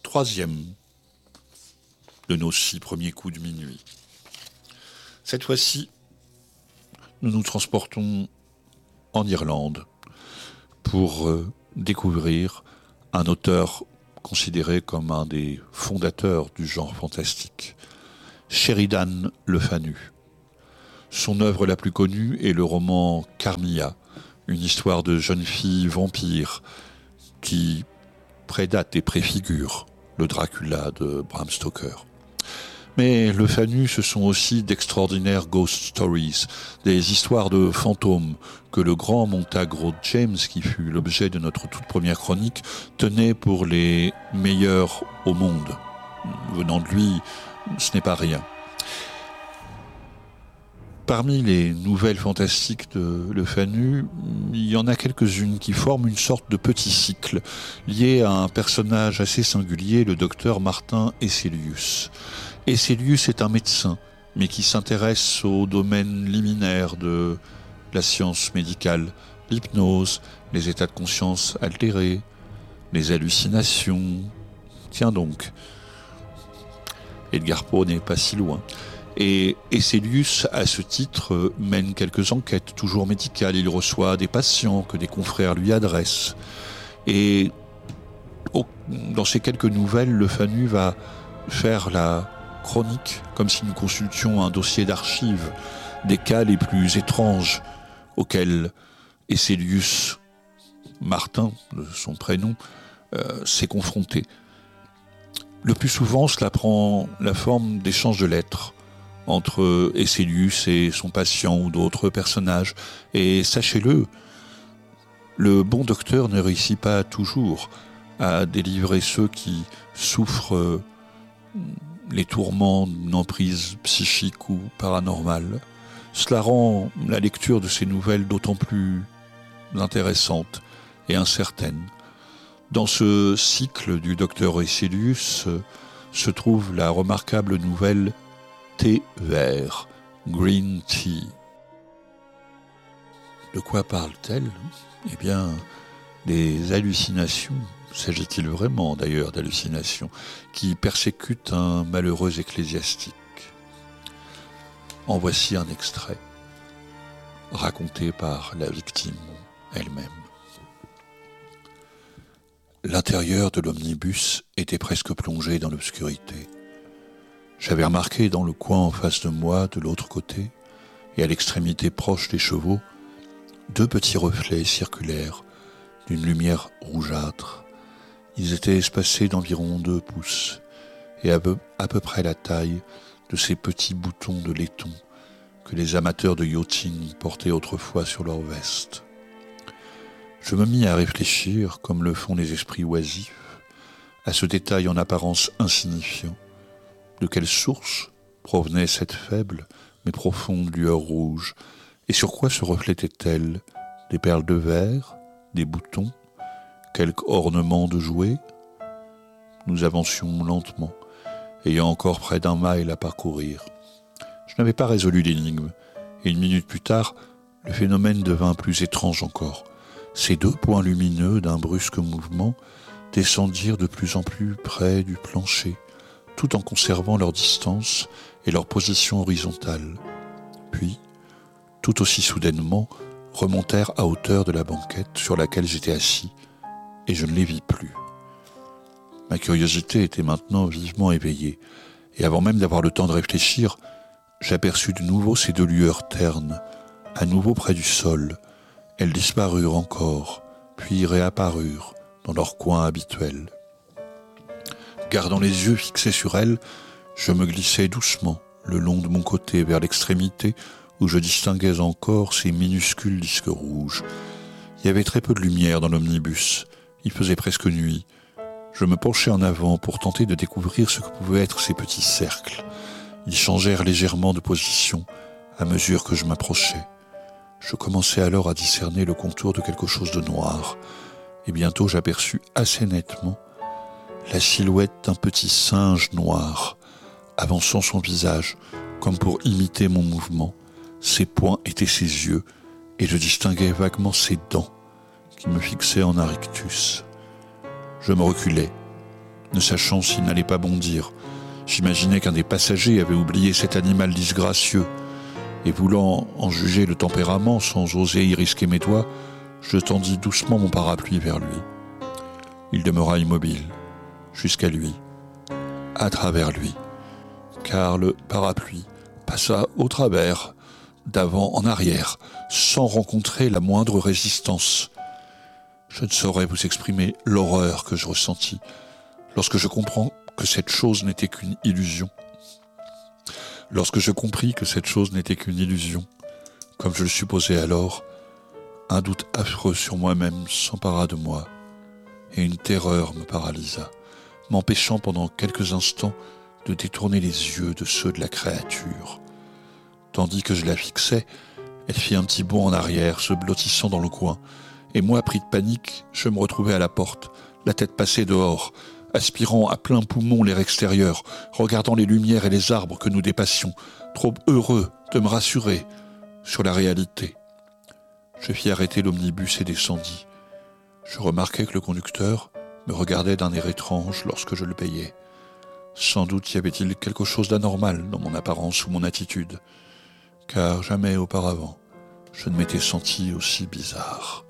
Troisième de nos 6 premiers coups de minuit. Cette fois-ci, nous nous transportons en Irlande pour découvrir un auteur considéré comme un des fondateurs du genre fantastique, Sheridan Le Fanu. Son œuvre la plus connue est le roman Carmilla, une histoire de jeune fille vampire qui prédate et préfigure le Dracula de Bram Stoker. Mais Le Fanu, ce sont aussi d'extraordinaires ghost stories, des histoires de fantômes que le grand Montagro James, qui fut l'objet de notre toute première chronique, tenait pour les meilleurs au monde. Venant de lui, ce n'est pas rien. Parmi les nouvelles fantastiques de Le Fanu, il y en a quelques-unes qui forment une sorte de petit cycle lié à un personnage assez singulier, le docteur Martin Hesselius. Hesselius est un médecin, mais qui s'intéresse au domaine liminaire de la science médicale, l'hypnose, les états de conscience altérés, les hallucinations. Tiens donc, Edgar Poe n'est pas si loin. Et Hesselius, à ce titre, mène quelques enquêtes, toujours médicales. Il reçoit des patients que des confrères lui adressent. Et dans ces quelques nouvelles, Le Fanu va faire la chronique, comme si nous consultions un dossier d'archives, des cas les plus étranges auxquels Hesselius, Martin, de son prénom, s'est confronté. Le plus souvent, cela prend la forme d'échanges de lettres entre Hesselius et son patient ou d'autres personnages. Et sachez-le, le bon docteur ne réussit pas toujours à délivrer ceux qui souffrent les tourments d'une emprise psychique ou paranormale. Cela rend la lecture de ces nouvelles d'autant plus intéressante et incertaine. Dans ce cycle du docteur Hesselius se trouve la remarquable nouvelle Thé vert, Green Tea. De quoi parle-t-elle ? Eh bien, des hallucinations, s'agit-il vraiment d'ailleurs d'hallucinations, qui persécutent un malheureux ecclésiastique. En voici un extrait, raconté par la victime elle-même. L'intérieur de l'omnibus était presque plongé dans l'obscurité. J'avais remarqué dans le coin en face de moi, de l'autre côté, et à l'extrémité proche des chevaux, 2 petits reflets circulaires d'une lumière rougeâtre. Ils étaient espacés d'environ 2 pouces, et à peu près la taille de ces petits boutons de laiton que les amateurs de yachting portaient autrefois sur leurs vestes. Je me mis à réfléchir, comme le font les esprits oisifs, à ce détail en apparence insignifiant. De quelle source provenait cette faible mais profonde lueur rouge, et sur quoi se reflétait-elle ? Des perles de verre, des boutons, quelque ornement de jouet ? Nous avancions lentement, ayant encore près d'1 mile à parcourir. Je n'avais pas résolu l'énigme, et 1 minute plus tard, le phénomène devint plus étrange encore. Ces 2 points lumineux d'un brusque mouvement descendirent de plus en plus près du plancher, tout en conservant leur distance et leur position horizontale. Puis, tout aussi soudainement, remontèrent à hauteur de la banquette sur laquelle j'étais assis, et je ne les vis plus. Ma curiosité était maintenant vivement éveillée, et avant même d'avoir le temps de réfléchir, j'aperçus de nouveau ces 2 lueurs ternes, à nouveau près du sol. Elles disparurent encore, puis réapparurent dans leur coin habituel. Gardant les yeux fixés sur elle, je me glissai doucement le long de mon côté vers l'extrémité où je distinguais encore ces minuscules disques rouges. Il y avait très peu de lumière dans l'omnibus, il faisait presque nuit. Je me penchai en avant pour tenter de découvrir ce que pouvaient être ces petits cercles. Ils changèrent légèrement de position à mesure que je m'approchais. Je commençai alors à discerner le contour de quelque chose de noir, et bientôt j'aperçus assez nettement la silhouette d'un petit singe noir, avançant son visage, comme pour imiter mon mouvement. Ses poings étaient ses yeux, et je distinguais vaguement ses dents, qui me fixaient en un rictus. Je me reculai, ne sachant s'il n'allait pas bondir. J'imaginais qu'un des passagers avait oublié cet animal disgracieux, et voulant en juger le tempérament sans oser y risquer mes doigts, je tendis doucement mon parapluie vers lui. Il demeura immobile, jusqu'à lui, à travers lui, car le parapluie passa au travers, d'avant en arrière, sans rencontrer la moindre résistance. Je ne saurais vous exprimer l'horreur que je ressentis lorsque je comprends que cette chose n'était qu'une illusion. Lorsque je compris que cette chose n'était qu'une illusion, comme je le supposais alors, un doute affreux sur moi-même s'empara de moi, et une terreur me paralysa, m'empêchant pendant quelques instants de détourner les yeux de ceux de la créature. Tandis que je la fixais, elle fit un petit bond en arrière, se blottissant dans le coin, et moi, pris de panique, je me retrouvai à la porte, la tête passée dehors, aspirant à plein poumon l'air extérieur, regardant les lumières et les arbres que nous dépassions, trop heureux de me rassurer sur la réalité. Je fis arrêter l'omnibus et descendis. Je remarquai que le conducteur me regardait d'un air étrange lorsque je le payais. Sans doute y avait-il quelque chose d'anormal dans mon apparence ou mon attitude, car jamais auparavant je ne m'étais senti aussi bizarre.